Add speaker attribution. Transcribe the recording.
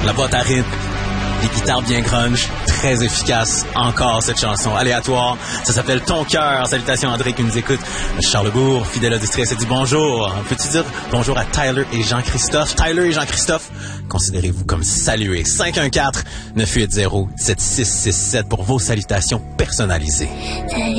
Speaker 1: La boîte à rythme, des guitares bien grunge, très efficace. Encore cette chanson aléatoire. Ça s'appelle Ton cœur. Salutations André qui nous écoute. Charles Bourg, fidèle auditrice, dit bonjour. Peux-tu dire bonjour à Tyler et Jean-Christophe? Tyler et Jean-Christophe, considérez-vous comme salués. 514-980-7667 pour vos salutations personnalisées.